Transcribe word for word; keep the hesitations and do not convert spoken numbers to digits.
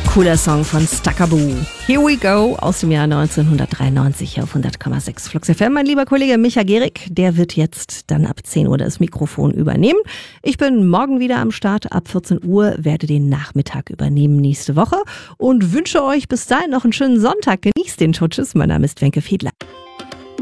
Cooler Song von Stakaboo. Here we go aus dem Jahr neunzehnhundertdreiundneunzig hier auf hundert Komma sechs Flux F M. Mein lieber Kollege Micha Gehrig, der wird jetzt dann ab zehn Uhr das Mikrofon übernehmen. Ich bin morgen wieder am Start ab vierzehn Uhr, werde den Nachmittag übernehmen nächste Woche und wünsche euch bis dahin noch einen schönen Sonntag. Genießt den. Tschüss, mein Name ist Wenke Fiedler.